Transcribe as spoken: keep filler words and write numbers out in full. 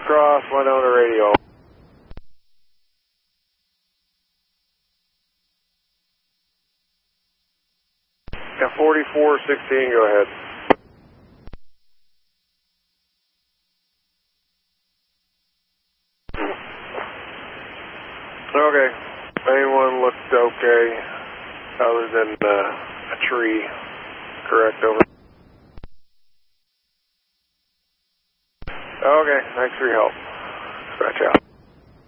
Cross, one owner radio. Yeah, forty-four sixteen, go ahead. Okay, main one looked okay, other than uh, a tree, correct, over. Okay, thanks for your help. Scratch out.